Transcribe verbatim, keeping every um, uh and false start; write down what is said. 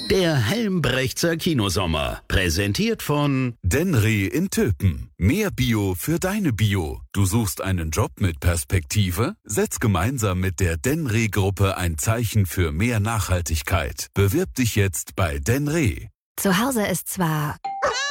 Der Helmbrechtser Kinosommer. Präsentiert von Denry in Töpen. Mehr Bio für deine Bio. Du suchst einen Job mit Perspektive? Setz gemeinsam mit der Denry-Gruppe ein Zeichen für mehr Nachhaltigkeit. Bewirb dich jetzt bei Denry. Zu Hause ist zwar